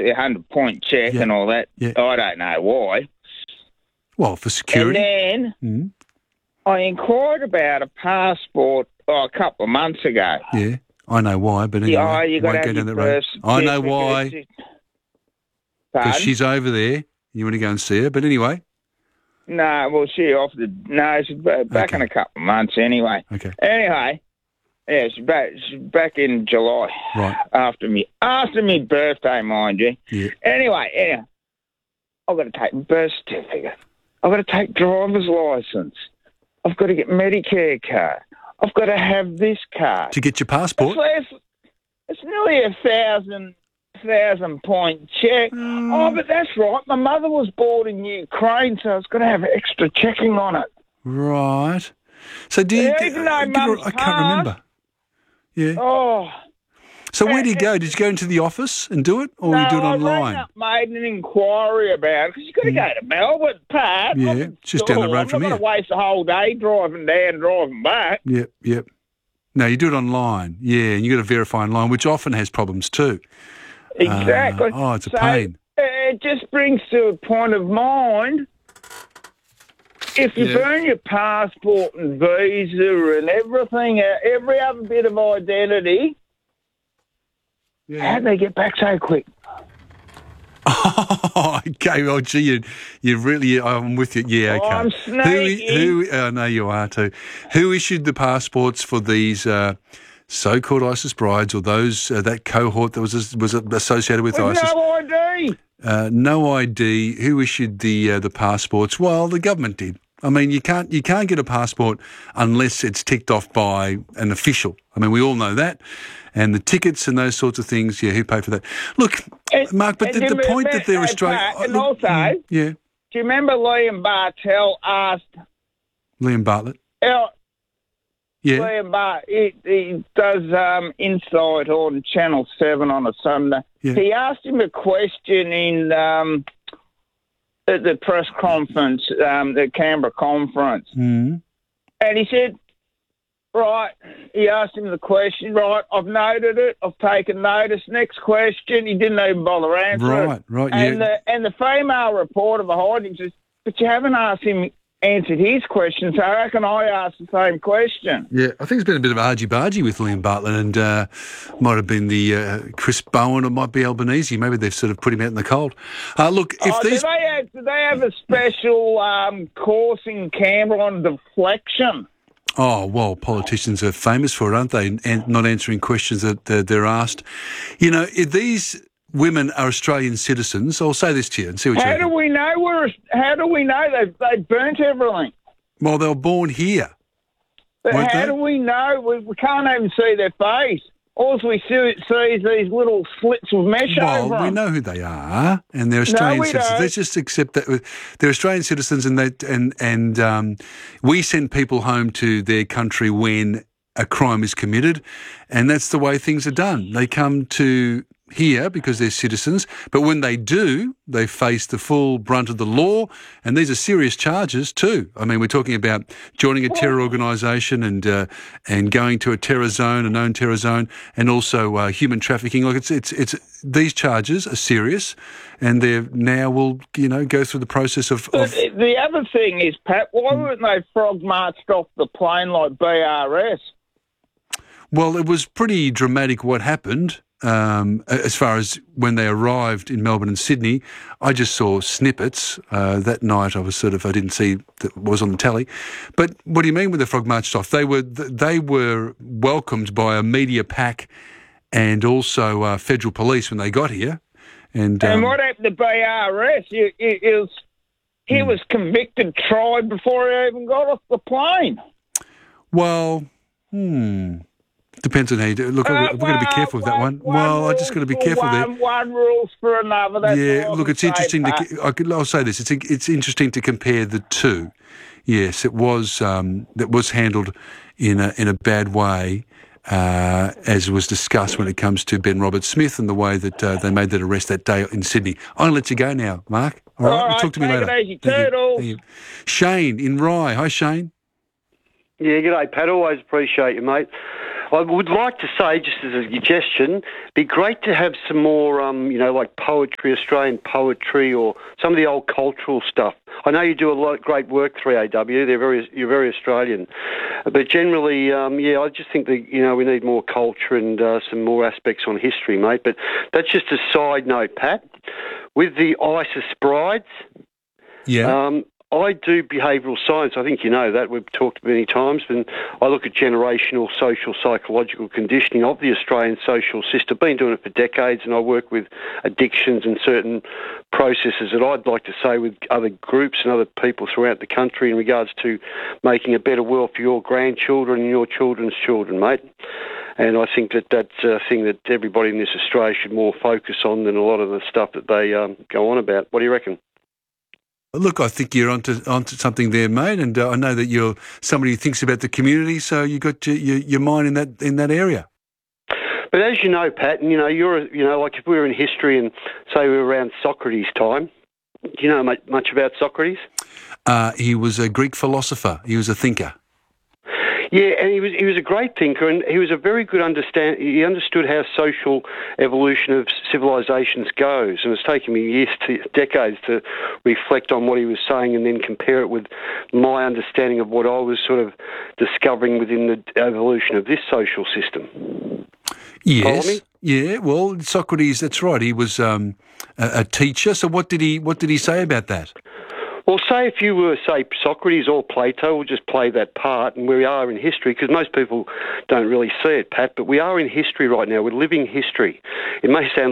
the 100-point check and all that. Yeah. I don't know why. Well, for security. And then I inquired about a passport a couple of months ago. Yeah, I know why, but anyway, you got to won't go have down your that road. birth I know certificate. why, because Pardon? she's over there. You want to go and see her, but anyway. No, well, she offered. No, she's back in a couple of months anyway. Okay. Anyway, yeah, she's back in July. Right. After me birthday, mind you. Yeah. Anyway, I've got to take my birth certificate. I've got to take driver's license. I've got to get Medicare card. I've got to have this card. To get your passport? It's nearly a 1,000-point check. Oh, but that's right. My mother was born in Ukraine, so it's got to have extra checking on it. Right. So do you... Even though Mum's I can't remember. Yeah. Oh. So where do you go? Did you go into the office and do it, or you do it online? I made an inquiry about it, because you've got to go to Melbourne, Pat. Yeah, it's just down the road from here. I'm not going to waste the whole day driving down, driving back. Yep. No, you do it online. Yeah, and you got to verify online, which often has problems too. Exactly. It's a pain. It just brings to a point of mind, if you burn your passport and visa and everything, every other bit of identity, how do they get back so quick? Oh, okay. Well, gee, you really, I'm with you. Yeah, okay. I'm sneaky. I know you are too. Who issued the passports for these so-called ISIS brides, or those that cohort that was associated with ISIS? No ID. No ID. Who issued the passports? Well, the government did. I mean, you can't get a passport unless it's ticked off by an official. I mean, we all know that. And the tickets and those sorts of things, who paid for that? Look, Mark, but the point that they're Australian... And also, do you remember Liam Bartell asked... Liam Bartlett? Liam Bartlett, he does Insight on Channel 7 on a Sunday. Yeah. He asked him a question in at the press conference, the Canberra conference. Mm. And he said... Right, he asked him the question. Right, I've noted it. I've taken notice. Next question, he didn't even bother answering it. Right, and the female reporter behind him says, but you haven't answered his question, so how can I ask the same question? Yeah, I think it's been a bit of argy-bargy with Liam Bartlett, and might have been the Chris Bowen, or might be Albanese. Maybe they've sort of put him out in the cold. Look, if these... Do they have a special course in Canberra on deflection? Oh, well, politicians are famous for it, aren't they? And not answering questions that they're asked. If these women are Australian citizens, I'll say this to you and see what you think. How do we know they burnt everything? Well, they were born here. But how do we know? We can't even see their face. All we see is these little slits of mesh over them. Well, we know who they are, and they're Australian citizens. Don't. Let's just accept that they're Australian citizens, and we send people home to their country when a crime is committed, and that's the way things are done. They come to here because they're citizens, but when they do, they face the full brunt of the law, and these are serious charges too. I mean, we're talking about joining a terror organisation and going to a known terror zone, and also human trafficking. Like it's these charges are serious, and they now will go through the process of. The other thing is, Pat, why weren't they frog marched off the plane like BRS? Well, it was pretty dramatic what happened. As far as when they arrived in Melbourne and Sydney, I just saw snippets. That night I didn't see that was on the telly. But what do you mean with the frog marched off? They were welcomed by a media pack and also federal police when they got here. And what happened to BRS? He was convicted, tried before he even got off the plane. Well, depends on how you do it. Look, we're going to be careful with that one. Well, I just got to be careful there. One rules for another. That's look, it's interesting. I'll say this. It's interesting to compare the two. Yes, it was that was handled in a bad way, as was discussed when it comes to Ben Roberts-Smith and the way that they made that arrest that day in Sydney. I'm going to let you go now, Mark. All right, talk to me later. Take it easy, Turtles. Thank you. Shane in Rye. Hi, Shane. Yeah, g'day, Pat. Always appreciate you, mate. I would like to say, just as a suggestion, be great to have some more, like poetry, Australian poetry, or some of the old cultural stuff. I know you do a lot of great work, 3AW. You're very Australian, but generally, I just think that we need more culture and some more aspects on history, mate. But that's just a side note, Pat. With the ISIS brides, I do behavioural science. I think you know that. We've talked many times. And I look at generational social psychological conditioning of the Australian social system. I've been doing it for decades, and I work with addictions and certain processes that I'd like to say with other groups and other people throughout the country in regards to making a better world for your grandchildren and your children's children, mate. And I think that that's a thing that everybody in this Australia should more focus on than a lot of the stuff that they go on about. What do you reckon? Look, I think you're onto something there, mate, and I know that you're somebody who thinks about the community, so you got your mind in that area. But as you know, Pat, and like if we were in history and say we were around Socrates' time, do you know much about Socrates? He was a Greek philosopher. He was a thinker. Yeah, and he was a great thinker, and he was a very good he understood how social evolution of civilizations goes, and it's taken me decades to reflect on what he was saying and then compare it with my understanding of what I was sort of discovering within the evolution of this social system. Yes. Yeah, well, Socrates, that's right. He was a teacher. So what did he say about that? Well, say if you were, say, Socrates or Plato, we'll just play that part, and we are in history, because most people don't really see it, Pat, but we are in history right now. We're living history. It may seem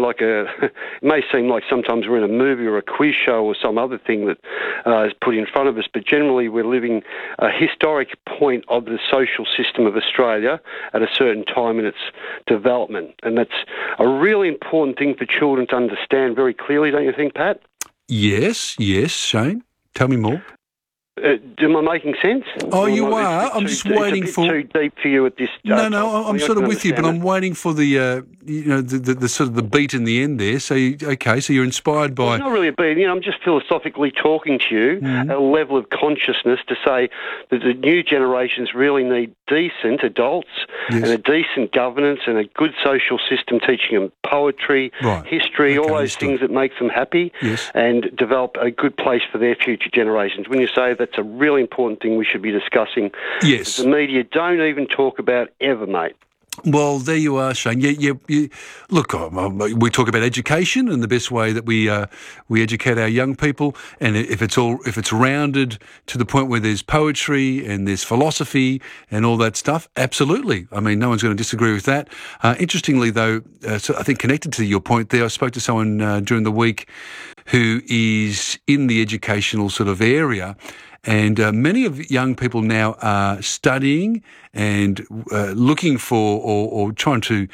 like sometimes we're in a movie or a quiz show or some other thing that is put in front of us, but generally we're living a historic point of the social system of Australia at a certain time in its development, and that's a really important thing for children to understand very clearly, don't you think, Pat? Yes, Shane. Tell me more. Am I making sense? Oh, you are. I'm just waiting for. Too deep for you at this. No. I'm sort of with you, but I'm waiting for the the sort of the beat in the end there. So so you're inspired by. Well, it's not really a beat. I'm just philosophically talking to you at a level of consciousness to say that the new generations really need decent adults and a decent governance and a good social system, teaching them poetry, history, all those things that make them happy, and develop a good place for their future generations. When you say that's a really important thing we should be discussing. Yes. The media don't even talk about ever, mate. Well, there you are, Shane. Look, we talk about education and the best way that we educate our young people, and if it's rounded to the point where there's poetry and there's philosophy and all that stuff, absolutely. I mean, no one's going to disagree with that. Interestingly, though, so I think connected to your point there, I spoke to someone during the week who is in the educational sort of area. And many of young people now are studying and looking for or trying to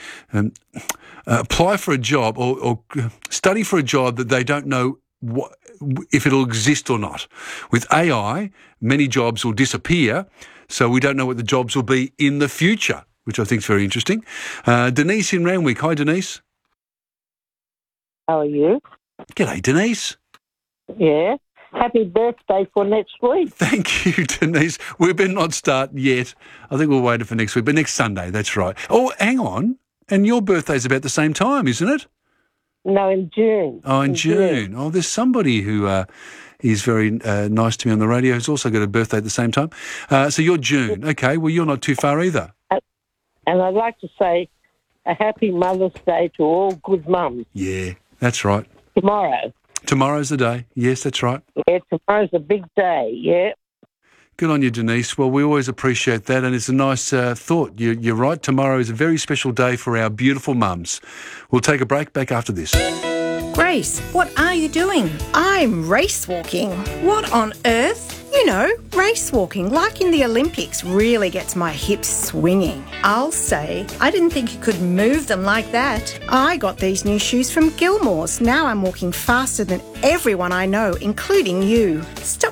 apply for a job or study for a job that they don't know if it'll exist or not. With AI, many jobs will disappear, so we don't know what the jobs will be in the future, which I think is very interesting. Denise in Randwick. Hi, Denise. How are you? G'day, Denise. Yeah. Happy birthday for next week. Thank you, Denise. We better not start yet. I think we'll wait for next week, but next Sunday, that's right. Oh, hang on. And your birthday's about the same time, isn't it? No, in June. Oh, in June. Oh, there's somebody who is very nice to me on the radio who's also got a birthday at the same time. So you're June. Okay, well, you're not too far either. And I'd like to say a happy Mother's Day to all good mums. Yeah, that's right. Tomorrow. Tomorrow's the day. Yes, that's right. Yeah, tomorrow's a big day, yeah. Good on you, Denise. Well, we always appreciate that, and it's a nice thought. You're right. Tomorrow is a very special day for our beautiful mums. We'll take a break. Back after this. Grace, what are you doing? I'm race walking. What on earth? You know, race walking, like in the Olympics, really gets my hips swinging. I'll say, I didn't think you could move them like that. I got these new shoes from Gilmore's. Now I'm walking faster than everyone I know, including you. Stop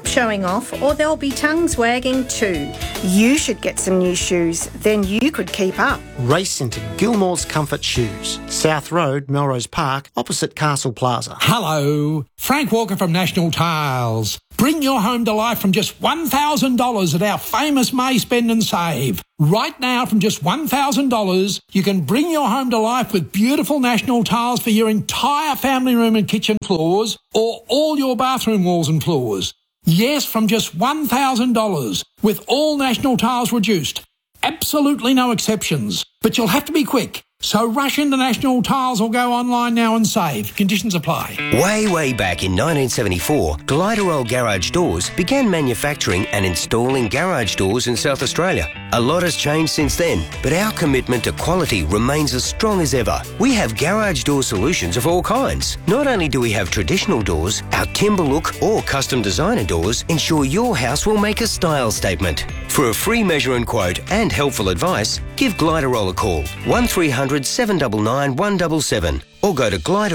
showing off or there'll be tongues wagging too. You should get some new shoes, then you could keep up. Race into Gilmore's Comfort Shoes, South Road, Melrose Park, opposite Castle Plaza. Hello, Frank Walker from National Tiles. Bring your home to life from just $1,000 at our famous May Spend and Save. Right now, from just $1,000, you can bring your home to life with beautiful National Tiles for your entire family room and kitchen floors or all your bathroom walls and floors. Yes, from just $1,000 with all National Tiles reduced. Absolutely no exceptions. But you'll have to be quick. So rush into National Tiles or go online now and save. Conditions apply. Way back in 1974, Gliderol Garage Doors began manufacturing and installing garage doors in South Australia. A lot has changed since then, but our commitment to quality remains as strong as ever. We have garage door solutions of all kinds. Not only do we have traditional doors, our timber look or custom designer doors ensure your house will make a style statement. For a free measure and quote and helpful advice, give Gliderol a call, 1300 799 177, or go to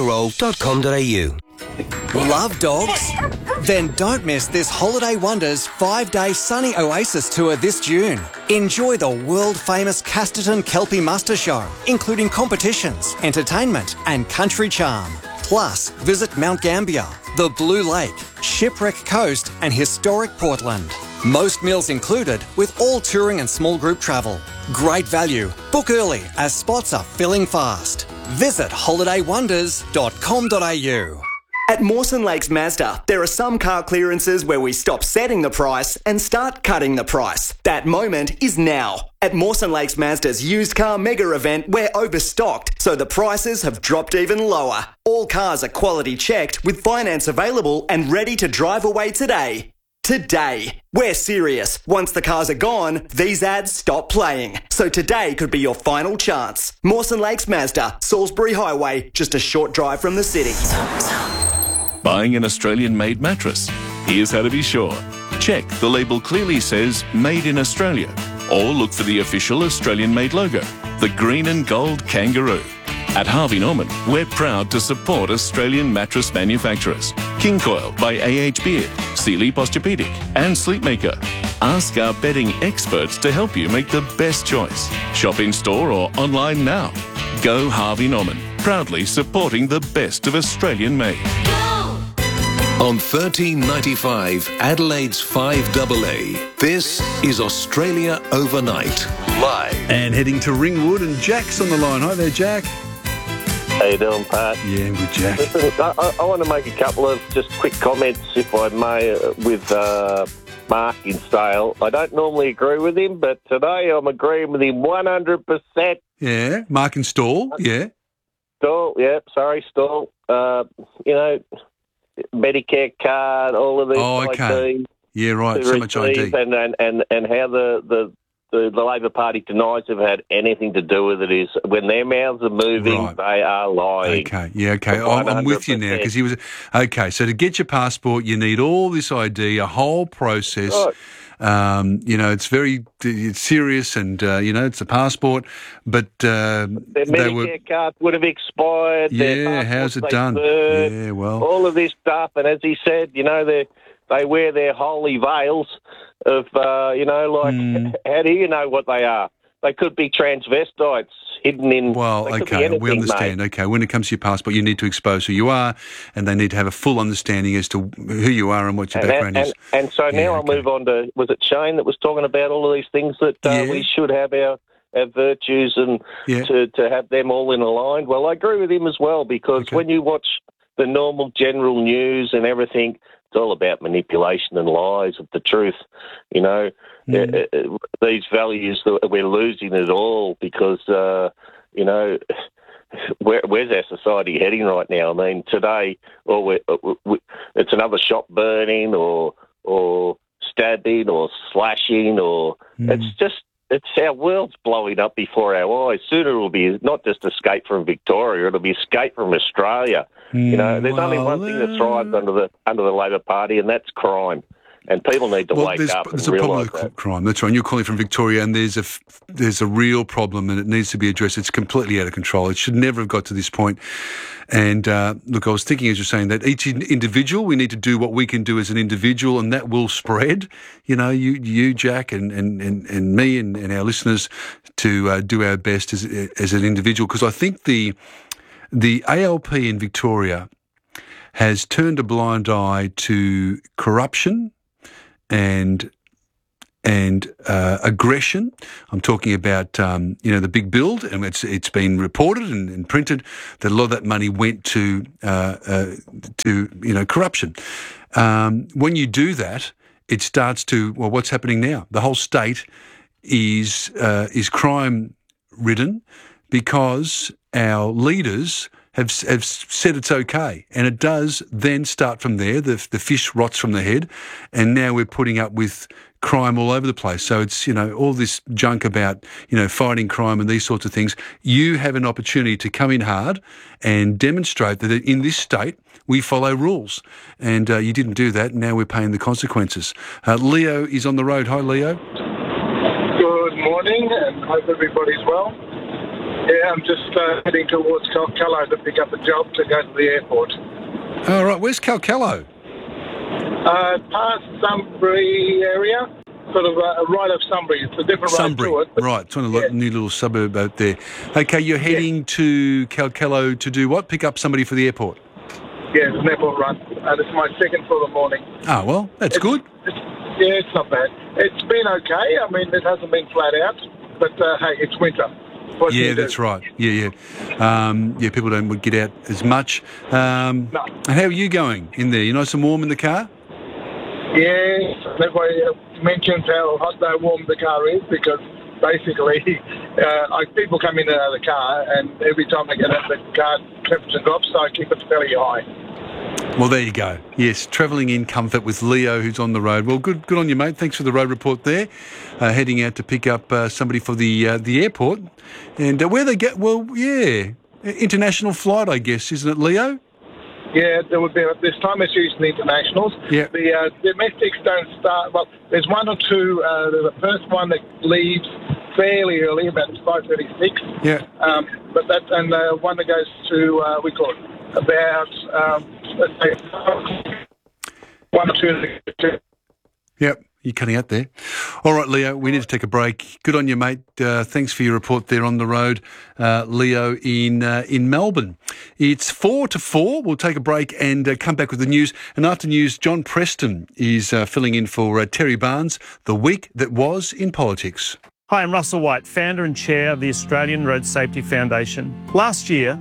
gliderol.com.au. Love dogs? Then don't miss this Holiday Wonders 5-day sunny oasis tour this June. Enjoy the world-famous Casterton Kelpie Muster Show, including competitions, entertainment and country charm. Plus, visit Mount Gambier, the Blue Lake, Shipwreck Coast and historic Portland. Most meals included with all touring and small group travel. Great value. Book early as spots are filling fast. Visit holidaywonders.com.au. At Mawson Lakes Mazda, there are some car clearances where we stop setting the price and start cutting the price. That moment is now. At Mawson Lakes Mazda's used car mega event, we're overstocked, so the prices have dropped even lower. All cars are quality checked with finance available and ready to drive away today. Today. We're serious. Once the cars are gone, these ads stop playing. So today could be your final chance. Mawson Lakes Mazda, Salisbury Highway, just a short drive from the city. Buying an Australian-made mattress? Here's how to be sure. Check the label clearly says Made in Australia, or look for the official Australian-made logo, the green and gold kangaroo. At Harvey Norman, we're proud to support Australian mattress manufacturers. King Coil by A.H. Beard, Sealy Posturepedic and Sleepmaker. Ask our bedding experts to help you make the best choice. Shop in store or online now. Go Harvey Norman, proudly supporting the best of Australian made. On 1395, Adelaide's 5AA, this is Australia Overnight, live. And heading to Ringwood, and Jack's on the line. Hi there, Jack. How you doing, Pat? Yeah, I'm good, Jack. Listen, I want to make a couple of just quick comments, if I may, with Mark in Sale. I don't normally agree with him, but today I'm agreeing with him 100%. Yeah, Mark and Stall, yeah. Stall, yeah, sorry, Stall. Medicare card, all of this. Oh, okay. ID, yeah, right, so much ID. And how the Labor Party denies they've had anything to do with it is when their mouths are moving, Right. they are lying. Okay, yeah, okay. I'm with you now because he was... Okay, so to get your passport, you need all this ID, a whole process. Right. It's it's serious and, it's a passport, but their Medicare card would have expired. Yeah, how's it done? Yeah, well... All of this stuff, and as he said, they wear their holy veils of, how do you know what they are? They could be transvestites hidden in... Well, okay, we understand. Mate. Okay, when it comes to your passport, you need to expose who you are, and they need to have a full understanding as to who you are and what your background is. And so now I'll move on to, was it Shane that was talking about all of these things that we should have our virtues and to have them all in aligned? Well, I agree with him as well, because when you watch the normal general news and everything, it's all about manipulation and lies of the truth. These values, we're losing it all because, where's our society heading right now? I mean, today, it's another shop burning or stabbing or slashing it's our world's blowing up before our eyes. Sooner it will be not just escape from Victoria, it'll be escape from Australia. There's only one thing that thrives under the Labor Party, and that's crime. And people need to wake up and there's a problem realise with that. crime. That's right. And you're calling from Victoria, and there's a real problem, and it needs to be addressed. It's completely out of control. It should never have got to this point. And look, I was thinking as you're saying that each individual, we need to do what we can do as an individual, and that will spread. You know, you Jack, and me, and our listeners to do our best as an individual, because I think the ALP in Victoria has turned a blind eye to corruption and aggression. I'm talking about the big build, and it's been reported and printed that a lot of that money went to corruption. When you do that, it starts to what's happening now? The whole state is crime ridden because our leaders have said it's okay, and it does then start from there. The fish rots from the head, and now we're putting up with crime all over the place. So it's all this junk about fighting crime and these sorts of things. You have an opportunity to come in hard and demonstrate that in this state we follow rules, and you didn't do that. And now we're paying the consequences. Leo is on the road. Hi, Leo. Good morning, and hope everybody's well. Yeah, I'm just heading towards Calcalo to pick up a job to go to the airport. All right, where's Calcalo? Past Sunbury area, sort of right of Sunbury. It's a different road to it. Right, it's on a new little suburb out there. Okay, you're heading to Calcalo to do what? Pick up somebody for the airport? Yeah, it's an airport run. This is my second for the morning. Oh, well, that's good. It's not bad. It's been okay. I mean, it hasn't been flat out, but hey, it's winter. Yeah, that's right. Yeah. People don't get out as much. No. How are you going in there? You nice and warm in the car? Yes, everybody mentions how hot and warm the car is, because basically people come in and out of the car, and every time they get out of the car, temperature drops, so I keep it fairly high. Well, there you go. Yes, travelling in comfort with Leo, who's on the road. Well, good on you, mate. Thanks for the road report there. Heading out to pick up somebody for the airport. And where they get, international flight, I guess, isn't it, Leo? Yeah, there would be. This time it's usually internationals. Yeah. The domestics don't start. Well, there's one or two. There's the first one that leaves fairly early, about 5:36. Yeah. But that and one that goes to we call it about let's say 1 or 2. Yep. You're cutting out there. All right, Leo, we need to take a break. Good on you, mate. Thanks for your report there on the road, Leo in Melbourne. It's 4 to 4. We'll take a break and come back with the news. And after news, John Preston is filling in for Terry Barnes, the week that was in politics. Hi, I'm Russell White, founder and chair of the Australian Road Safety Foundation. Last year,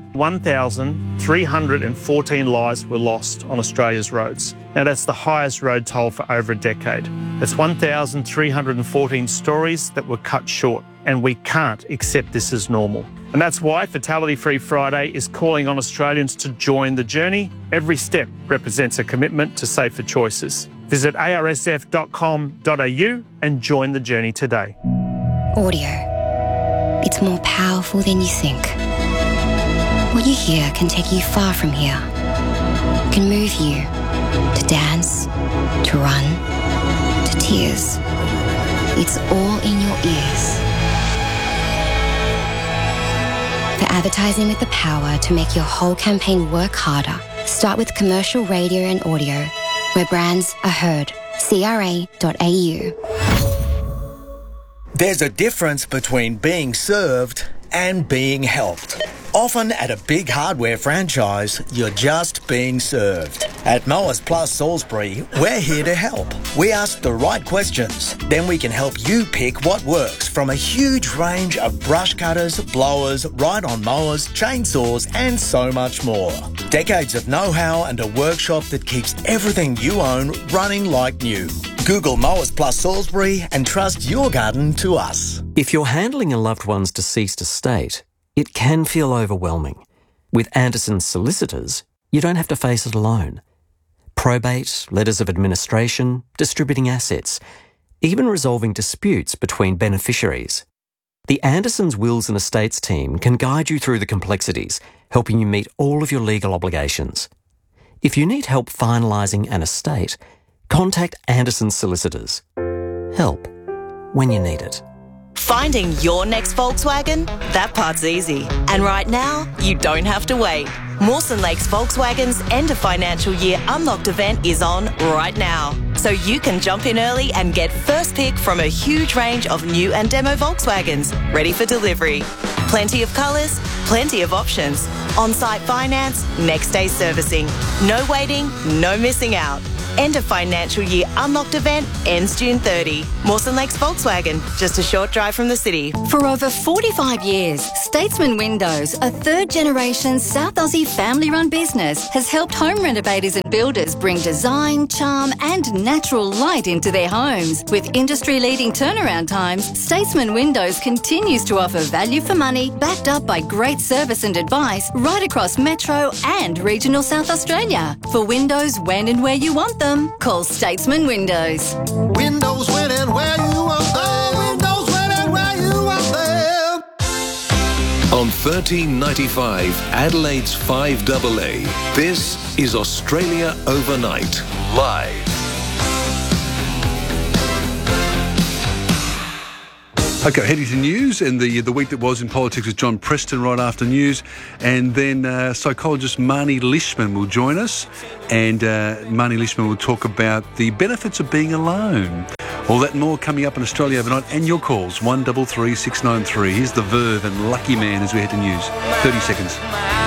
1,314 lives were lost on Australia's roads. Now, that's the highest road toll for over a decade. That's 1,314 stories that were cut short, and we can't accept this as normal. And that's why Fatality Free Friday is calling on Australians to join the journey. Every step represents a commitment to safer choices. Visit arsf.com.au and join the journey today. Audio. It's more powerful than you think. What you hear can take you far from here. It can move you to dance, to run, to tears. It's all in your ears. For advertising with the power to make your whole campaign work harder, start with commercial radio and audio, where brands are heard. CRA.au. There's a difference between being served and being helped. Often at a big hardware franchise, you're just being served. At Mowers Plus Salisbury, we're here to help. We ask the right questions, then we can help you pick what works from a huge range of brush cutters, blowers, ride-on mowers, chainsaws and so much more. Decades of know-how and a workshop that keeps everything you own running like new. Google Mowers Plus Salisbury and trust your garden to us. If you're handling a loved one's deceased estate, it can feel overwhelming. With Anderson's solicitors, you don't have to face it alone. Probate, letters of administration, distributing assets, even resolving disputes between beneficiaries. The Anderson's Wills and Estates team can guide you through the complexities, helping you meet all of your legal obligations. If you need help finalising an estate, Contact Anderson Solicitors. Help when you need it. Finding your next Volkswagen? That part's easy. And right now, you don't have to wait. Mawson Lakes Volkswagen's end of financial year unlocked event is on right now. So you can jump in early and get first pick from a huge range of new and demo Volkswagens ready for delivery. Plenty of colours, plenty of options. On-site finance, next day servicing. No waiting, no missing out. End of financial year unlocked event ends June 30. Mawson Lakes Volkswagen, just a short drive from the city. For over 45 years, Statesman Windows, a third-generation South Aussie family-run business, has helped home renovators and builders bring design, charm and natural light into their homes. With industry-leading turnaround times, Statesman Windows continues to offer value for money, backed up by great service and advice right across Metro and regional South Australia. For windows when and where you want them, call Statesman Windows. Windows when and where you want them. Windows when and where you want them. On 1395 Adelaide's 5AA, this is Australia Overnight, live. Okay, heading to news and the week that was in politics with John Preston right after news, and then psychologist Marnie Lishman will join us, and Marnie Lishman will talk about the benefits of being alone. All that and more coming up in Australia Overnight, and your calls 133693. Here's the Verve and Lucky Man as we head to news. 30 seconds.